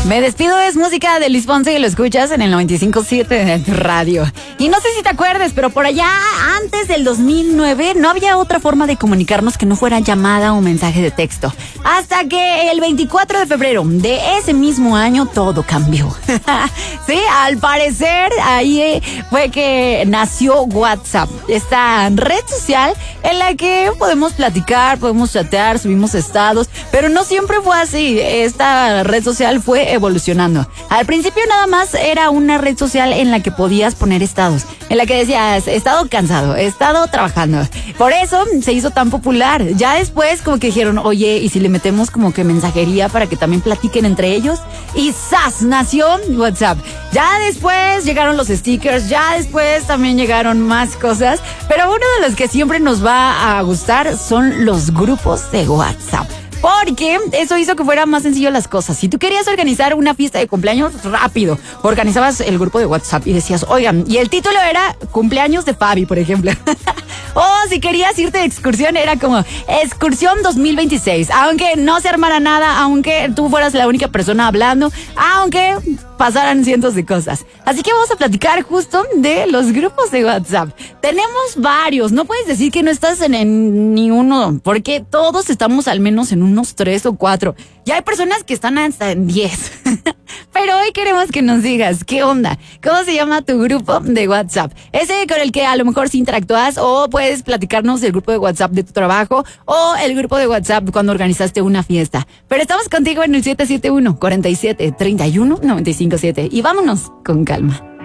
Me despido, es música de Luis Fonsi y lo escuchas en el 95.7 de tu radio. Y no sé si te acuerdes, pero por allá, antes del 2009, no había otra forma de comunicarnos que no fuera llamada o mensaje de texto. Hasta que el 24 de febrero de ese mismo año todo cambió. Sí, al parecer ahí fue que nació WhatsApp, esta red social en la que podemos platicar, podemos chatear, subimos estados, pero no siempre fue así. Esta red social fue evolucionando. Al principio nada más era una red social en la que podías poner estados, en la que decías, he estado cansado, he estado trabajando. Por eso se hizo tan popular. Ya después como que dijeron, oye, ¿y si le metemos como que mensajería para que también platiquen entre ellos? Y ¡zas! Nació WhatsApp. Ya después llegaron los stickers, ya después también llegaron más cosas, pero uno de los que siempre nos va a gustar son los grupos de WhatsApp. Porque eso hizo que fuera más sencillo las cosas. Si tú querías organizar una fiesta de cumpleaños, rápido, organizabas el grupo de WhatsApp y decías, oigan, y el título era cumpleaños de Fabi, por ejemplo. O si querías irte de excursión, era como excursión 2026. Aunque no se armara nada, aunque tú fueras la única persona hablando, aunque pasaran cientos de cosas. Así que vamos a platicar justo de los grupos de WhatsApp. Tenemos varios, no puedes decir que no estás en ni uno, porque todos estamos al menos en unos 3 o 4. Y hay personas que están hasta en 10. Pero hoy queremos que nos digas, ¿qué onda? ¿Cómo se llama tu grupo de WhatsApp? Ese con el que a lo mejor sí interactúas, o puedes platicarnos del grupo de WhatsApp de tu trabajo, o el grupo de WhatsApp cuando organizaste una fiesta. Pero estamos contigo en el 771-47-31-957 y vámonos con calma.